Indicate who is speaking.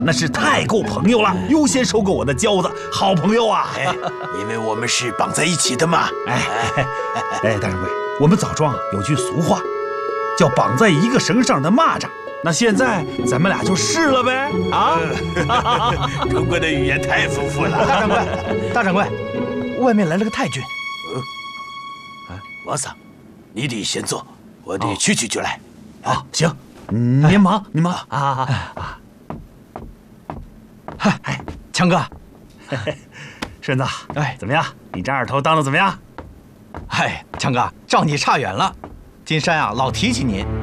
Speaker 1: 那是太够朋友了，优先收购我的交子，好朋友啊！
Speaker 2: 因为我们是绑在一起的嘛。
Speaker 1: 大掌柜，我们枣庄有句俗话，叫绑在一个绳上的蚂蚱。那现在咱们俩就是了呗！啊！
Speaker 2: 通哥的语言太丰富了。
Speaker 3: 大掌柜，外面来了个太君。
Speaker 2: 王嫂，你得先坐，我得去就来。
Speaker 1: 啊，行，您忙
Speaker 3: 嗨，强哥，
Speaker 1: 顺子，怎么样？你这二头当的怎么样？
Speaker 3: 强哥，照你差远了。金山啊，老提起您，